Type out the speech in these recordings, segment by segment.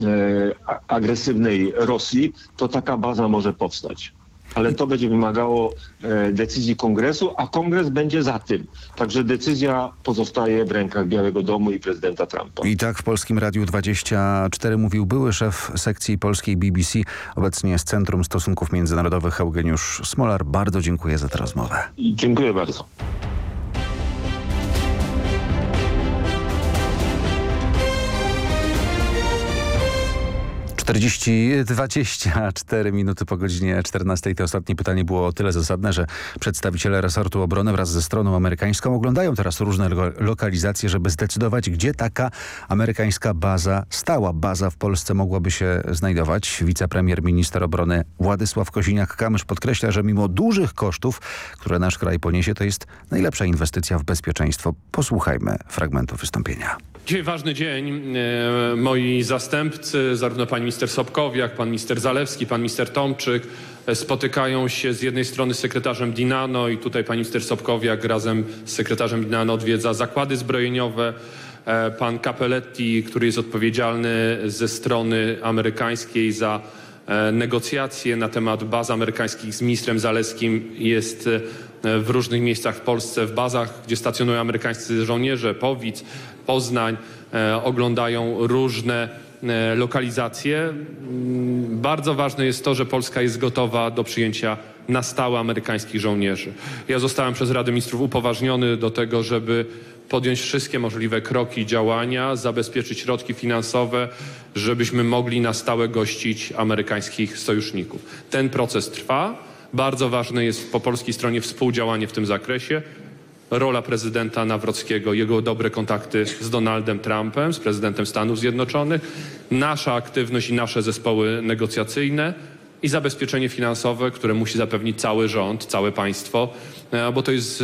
agresywnej Rosji, to taka baza może powstać. Ale to będzie wymagało decyzji Kongresu, a Kongres będzie za tym. Także decyzja pozostaje w rękach Białego Domu i prezydenta Trumpa. I tak w Polskim Radiu 24 mówił były szef sekcji polskiej BBC, obecnie z Centrum Stosunków Międzynarodowych Eugeniusz Smolar. Bardzo dziękuję za tę rozmowę. Dziękuję bardzo. Czterdzieści 24 minuty po godzinie 14. To ostatnie pytanie było o tyle zasadne, że przedstawiciele resortu obrony wraz ze stroną amerykańską oglądają teraz różne lokalizacje, żeby zdecydować, gdzie taka amerykańska baza w Polsce mogłaby się znajdować. Wicepremier, minister obrony Władysław Kosiniak-Kamysz podkreśla, że mimo dużych kosztów, które nasz kraj poniesie, to jest najlepsza inwestycja w bezpieczeństwo. Posłuchajmy fragmentu wystąpienia. Dzisiaj ważny dzień. Moi zastępcy, zarówno pani minister Sobkowiak, pan minister Zalewski, pan minister Tomczyk spotykają się z jednej strony z sekretarzem Dinano i tutaj pani minister Sobkowiak razem z sekretarzem Dinano odwiedza zakłady zbrojeniowe. Pan Capelletti, który jest odpowiedzialny ze strony amerykańskiej za negocjacje na temat baz amerykańskich z ministrem Zalewskim jest w różnych miejscach w Polsce, w bazach, gdzie stacjonują amerykańscy żołnierze, Powic, Poznań, oglądają różne lokalizacje. Bardzo ważne jest to, że Polska jest gotowa do przyjęcia na stałe amerykańskich żołnierzy. Ja zostałem przez Radę Ministrów upoważniony do tego, żeby podjąć wszystkie możliwe kroki, działania, zabezpieczyć środki finansowe, żebyśmy mogli na stałe gościć amerykańskich sojuszników. Ten proces trwa. Bardzo ważne jest po polskiej stronie współdziałanie w tym zakresie. Rola prezydenta Nawrockiego, jego dobre kontakty z Donaldem Trumpem, z prezydentem Stanów Zjednoczonych, nasza aktywność i nasze zespoły negocjacyjne i zabezpieczenie finansowe, które musi zapewnić cały rząd, całe państwo, bo to jest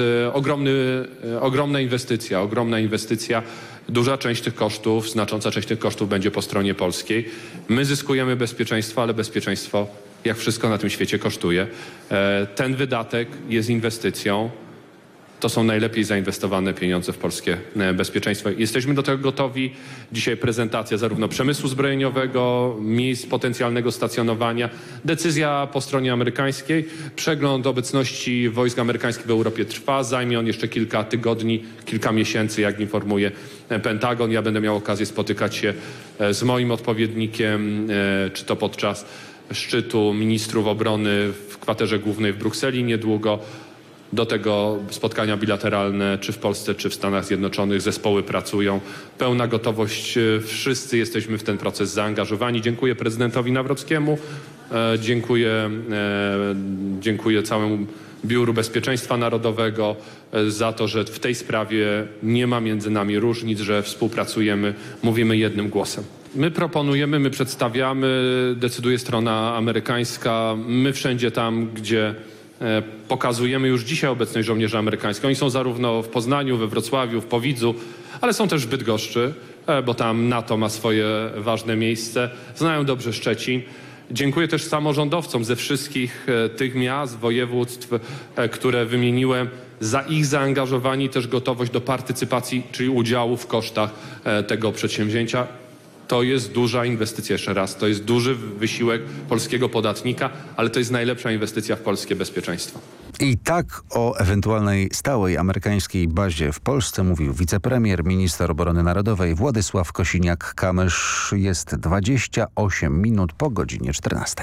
ogromna inwestycja. Duża część tych kosztów, znacząca część tych kosztów będzie po stronie polskiej. My zyskujemy bezpieczeństwo, ale bezpieczeństwo, jak wszystko na tym świecie, kosztuje. Ten wydatek jest inwestycją. To są najlepiej zainwestowane pieniądze w polskie bezpieczeństwo. Jesteśmy do tego gotowi. Dzisiaj prezentacja zarówno przemysłu zbrojeniowego, miejsc potencjalnego stacjonowania. Decyzja po stronie amerykańskiej. Przegląd obecności wojsk amerykańskich w Europie trwa. Zajmie on jeszcze kilka tygodni, kilka miesięcy, jak informuje Pentagon. Ja będę miał okazję spotykać się z moim odpowiednikiem, czy to podczas szczytu ministrów obrony w kwaterze głównej w Brukseli niedługo. Do tego spotkania bilateralne, czy w Polsce, czy w Stanach Zjednoczonych. Zespoły pracują. Pełna gotowość. Wszyscy jesteśmy w ten proces zaangażowani. Dziękuję prezydentowi Nawrockiemu. Dziękuję całemu Biuru Bezpieczeństwa Narodowego za to, że w tej sprawie nie ma między nami różnic, że współpracujemy, mówimy jednym głosem. My proponujemy, my przedstawiamy, decyduje strona amerykańska. My wszędzie tam, gdzie pokazujemy już dzisiaj obecność żołnierzy amerykańskich. Oni są zarówno w Poznaniu, we Wrocławiu, w Powidzu, ale są też w Bydgoszczy, bo tam NATO ma swoje ważne miejsce. Znają dobrze Szczecin. Dziękuję też samorządowcom ze wszystkich tych miast, województw, które wymieniłem, za ich zaangażowanie i też gotowość do partycypacji, czyli udziału w kosztach tego przedsięwzięcia. To jest duża inwestycja, jeszcze raz, to jest duży wysiłek polskiego podatnika, ale to jest najlepsza inwestycja w polskie bezpieczeństwo. I tak o ewentualnej stałej amerykańskiej bazie w Polsce mówił wicepremier, minister obrony narodowej Władysław Kosiniak-Kamysz. Jest 28 minut po godzinie 14.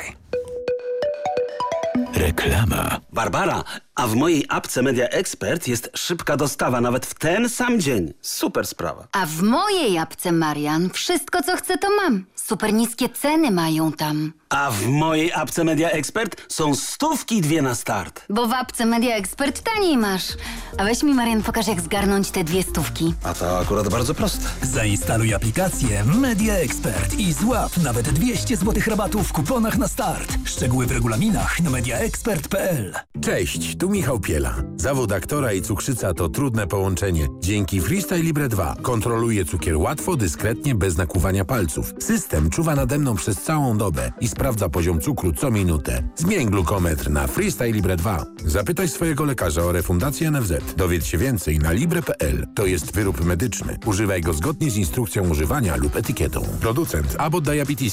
Reklama. Barbara, a w mojej apce Media Expert jest szybka dostawa nawet w ten sam dzień. Super sprawa. A w mojej apce, Marian, wszystko co chcę to mam. Super niskie ceny mają tam. A w mojej apce Media Expert są 100 na start. Bo w apce Media Expert taniej masz. A weź mi, Marian, pokaż jak zgarnąć te 200. A to akurat bardzo proste. Zainstaluj aplikację Media Expert i złap nawet 200 zł rabatu w kuponach na start. Szczegóły w regulaminach na mediaexpert.pl. Cześć, Tu Michał Piela. Zawód aktora i cukrzyca to trudne połączenie. Dzięki Freestyle Libre 2 kontroluję cukier łatwo, dyskretnie, bez nakłuwania palców. System czuwa nade mną przez całą dobę i sprawdza poziom cukru co minutę. Zmień glukometr na Freestyle Libre 2. Zapytaj swojego lekarza o refundację NFZ. Dowiedz się więcej na libre.pl. To jest wyrób medyczny. Używaj go zgodnie z instrukcją używania lub etykietą. Producent Abbott Diabetes